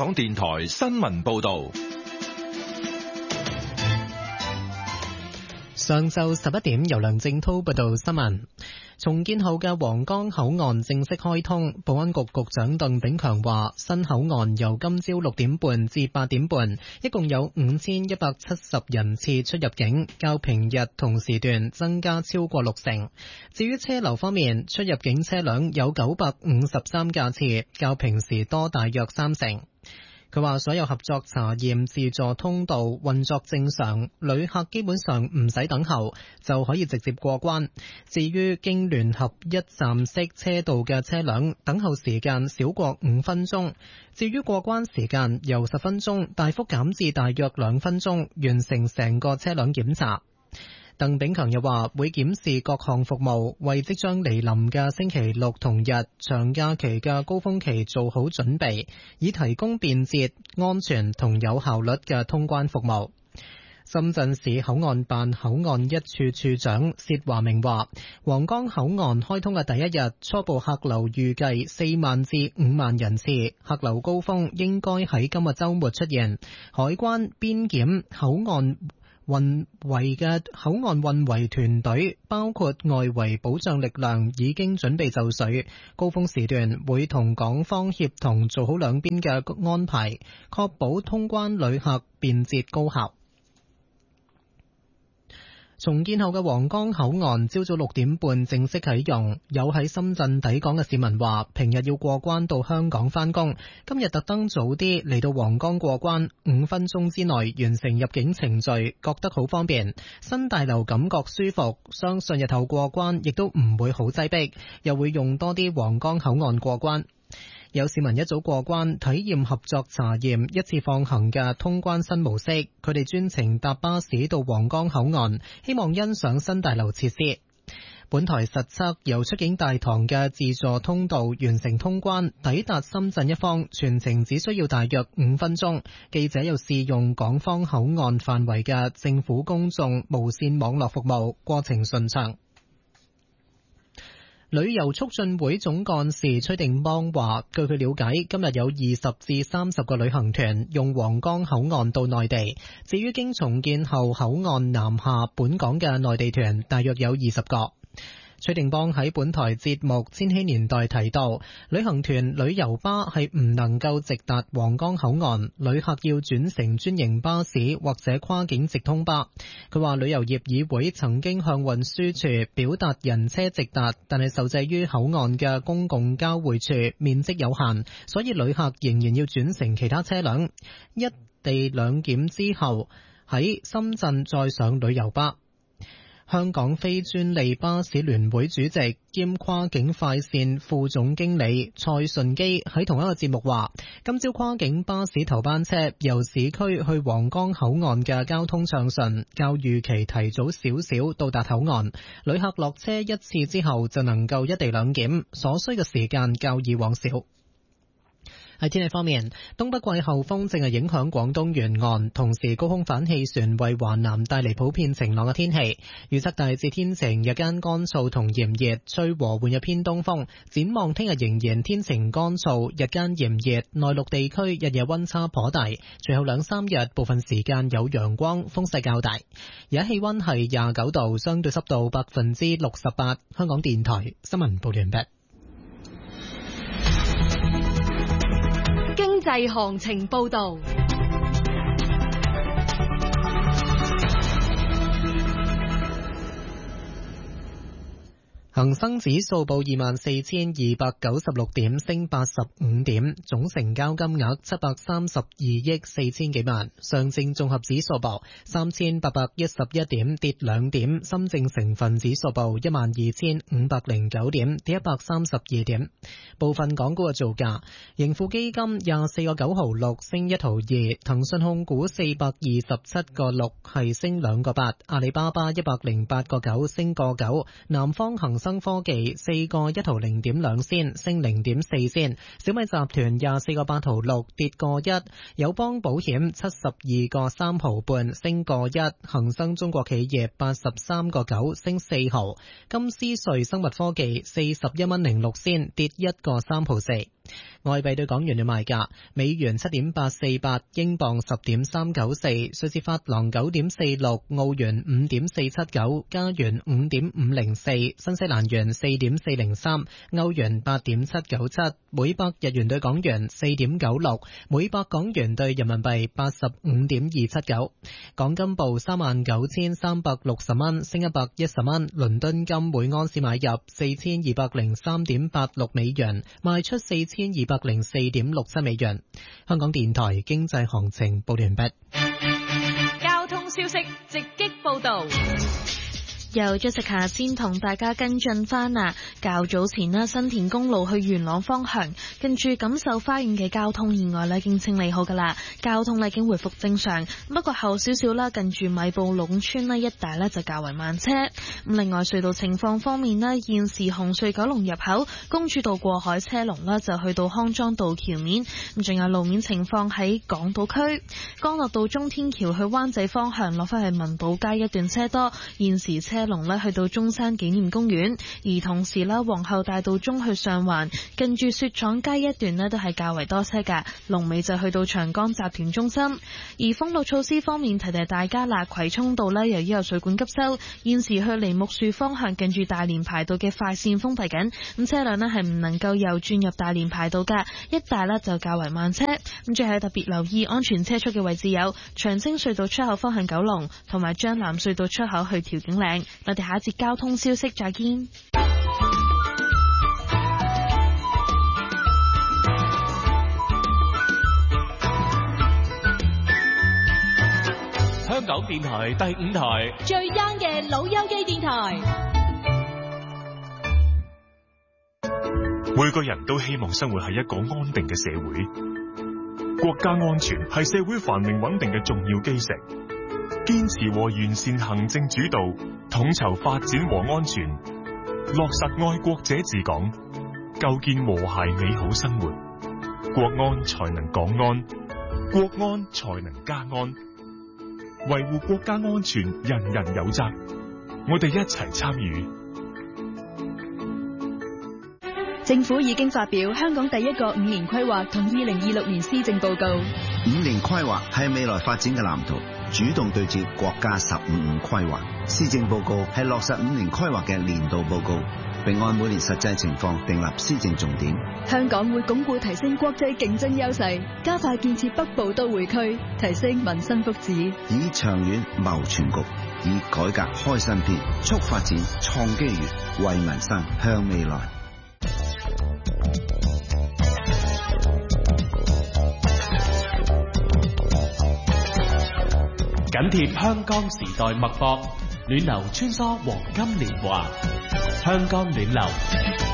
港電台新聞報道。 上晝11點，由梁正濤報道新聞。重建後嘅皇崗口岸正式開通，保安局局長鄧炳強話，新口岸由今朝6點半至8點半，一共有5170人次出入境，較平日同時段增加超過60%。至於車流方面，出入境車輛有953架次，較平時多大約30%。佢話所有合作查驗自助通道運作正常，旅客基本上唔使等候就可以直接過關。至於經聯合一站式車道嘅車輛，等候時間少過5分鐘。至於過關時間由10分鐘大幅減至大約2分鐘，完成成個車輛檢查。鄧炳強又話會檢視各項服務，為即將嚟臨嘅星期六同日長假期嘅高峰期做好準備，以提供便捷、安全同有效率嘅通關服務。深圳市口岸辦口岸一處處長薛華明話，皇崗口岸開通嘅第一日，初步客流預計4萬至5萬人次，客流高峰應該喺今日周末出現。海關、邊檢、口岸運維團隊包括外圍保障力量已經準備就緒，高峰時段會同港方協同做好兩邊嘅安排，確保通關旅客便捷高效。重建後嘅皇崗口岸朝早6點半正式啟用，有喺深圳抵港嘅市民話，平日要過關到香港返工，今日特登早啲嚟到皇崗過關，5分鐘之內完成入境程序，覺得好方便。新大樓感覺舒服，相信日後過關亦都唔會好擠迫，又會用多啲皇崗口岸過關。有市民一早過關體驗合作查驗一次放行嘅通關新模式，佢哋專程搭巴士到皇崗口岸，希望欣賞新大樓設施。本台實測由出境大堂嘅自助通道完成通關，抵達深圳一方，全程只需要大約5分鐘。記者又試用港方口岸範圍嘅政府公眾無線網絡服務，過程順暢。旅遊促進會總幹事崔定邦話，據佢了解，今日有20至30個旅行團用皇崗口岸到內地。至於經重建後口岸南下本港嘅內地團，大約有20個。崔定邦喺本台節目《千禧年代》提到，旅行團旅遊巴係唔能夠直達皇崗口岸，旅客要轉乘專營巴士或者跨境直通巴。佢話旅遊業議會曾經向運輸署表達人車直達，但係受制於口岸嘅公共交匯處面積有限，所以旅客仍然要轉乘其他車輛，一地兩檢之後喺深圳再上旅遊巴。香港非專利巴士聯會主席兼跨境快線副總經理蔡順基喺同一個節目話，今朝跨境巴士頭班車由市區去皇崗口岸嘅交通暢順，較預期提早少少到達口岸，旅客落車一次之後就能夠一地兩檢，所需嘅時間較以往少。喺天氣方面，東北季候風正係影響廣東沿岸，同時高空反氣旋為華南帶嚟普遍晴朗嘅天氣。預測大致天晴，日間乾燥同炎熱，吹和緩嘅偏東風。展望聽日仍然天晴乾燥，日間炎熱，內陸地區日夜溫差頗大。隨後2-3日部分時間有陽光，風勢較大。而家氣溫係29度，相對濕度68%。香港電台新聞報完畢。 經濟行情報道。 恒生指數報24,296點，升85點，總成交金額732億4千幾萬。上證綜合指數報3,811點，跌2點。深證成分指數報12,509點，跌132點。部分港股嘅造價：盈富基金24個9毫6升1毫2，騰訊控股427個6係升2個8，阿里巴巴108個9升個9，南方恒生科技4個1毫0.2仙升0.4仙，小米集團24個8毫6跌個1，友邦保險72個3毫半升個1，恒生中國企業83個9升4毫，金斯瑞生物科技41蚊06仙跌1個3毫4。 外幣對港元嘅賣價：美元7.848，英鎊10.394，瑞士法郎9.46，澳元5.479，加元5.504，新西蘭元4.403，歐元8.797，每百日元對港元4.96，每百港元對人民幣85.279。港金報39,360蚊，升110蚊。倫敦金每盎司買入4203.86美元，賣出4204.67美元。香港電台經濟行情報完畢。 交通消息直擊報道。 由 Jessica 先同大家跟進翻啊，較早前啦，新田公路去元朗方向，近住錦繡花園嘅交通意外咧，已經清理好噶啦，交通咧已經回復正常。不過後少少啦，近住米埔壟村呢一帶咧就較為慢車。咁另外隧道情況方面咧，現時紅隧九龍入口公主道過海車龍啦，就去到康莊道橋面。咁仲有路面情況喺港島區，干諾道中天橋去灣仔方向落翻去民寶街一段車多，現時車龍咧去到中山紀念公園，而同時啦，皇后大道中去上環近住雪廠街一段咧都係較為多車㗎，龍尾就去到長江集團中心。而封路措施方面，提提大家啦，葵涌道咧由於有水管急修，現時去梨木樹方向近住大連排道嘅快線封閉緊，咁車輛咧係唔能夠右轉入大連排道㗎，一帶咧就較為慢車。咁最後特別留意安全車速嘅位置有長青隧道出口方向九龍，同埋將藍隧道出口去調景嶺。我哋下一節交通消息再見。 香港電台第5台最 young 嘅老友記電台。 每個人都希望生活喺一個安定嘅社會，國家安全係社會繁榮穩定嘅重要基石。堅持和完善行政主導，統籌發展和安全，落實愛國者治港，構建和諧美好生活。國安才能港安，國安才能家安。維護國家安全，人人有責。我哋一齊參與。 政府已經發表香港第一個5年規劃同2026年施政報告。 5年規劃係未來發展嘅藍圖，主動對接國家15五規劃。施政報告係落實5年規劃嘅年度報告，並按每年實際情況訂立施政重點。 香港會鞏固提升國際競爭優勢，加快建設北部都會區，提升民生福祉， 以長遠謀全局，以改革開新篇，促發展創機遇，為民生向未來。 緊貼香港時代脈搏，暖流穿梭黃金年華，香港暖流。